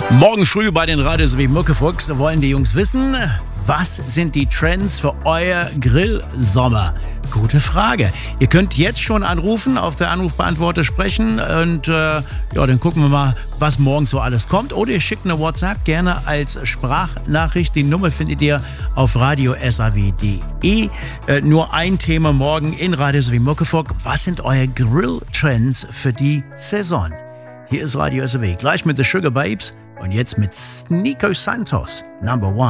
Morgen früh bei den Radios wie Muckefuchs wollen die Jungs wissen, was sind die Trends für euer Grillsommer? Gute Frage. Ihr könnt jetzt schon anrufen, auf der Anrufbeantworter sprechen und dann gucken wir mal, was morgen so alles kommt. Oder ihr schickt eine WhatsApp gerne als Sprachnachricht. Die Nummer findet ihr auf radio.saw.de. Nur ein Thema morgen in Radios wie Muckefuchs. Was sind eure Grill-Trends für die Saison? Hier ist Radio SAW, gleich mit The Sugar Babes und jetzt mit Nico Santos, Number One.